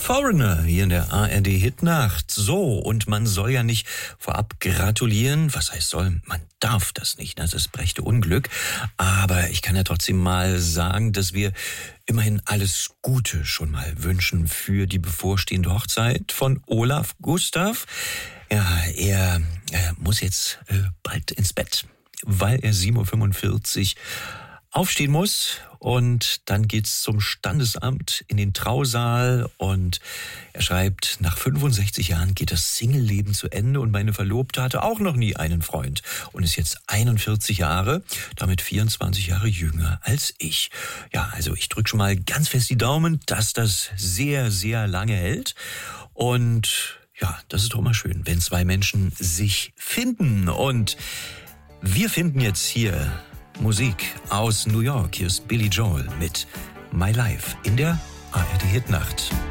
Foreigner hier in der ARD-Hitnacht. So, und man soll ja nicht vorab gratulieren. Was heißt soll? Man darf das nicht, ne? Das brächte Unglück. Aber ich kann ja trotzdem mal sagen, dass wir immerhin alles Gute schon mal wünschen für die bevorstehende Hochzeit von Olaf Gustav. Ja, er muss jetzt bald ins Bett, weil er 7.45 Uhr aufstehen muss. Und dann geht's zum Standesamt in den Trausaal und er schreibt, nach 65 Jahren geht das Single-Leben zu Ende und meine Verlobte hatte auch noch nie einen Freund und ist jetzt 41 Jahre, damit 24 Jahre jünger als ich. Ja, also ich drücke schon mal ganz fest die Daumen, dass das sehr, sehr lange hält und ja, das ist doch mal schön, wenn zwei Menschen sich finden und wir finden jetzt hier Musik aus New York. Hier ist Billy Joel mit My Life in der ARD Hitnacht.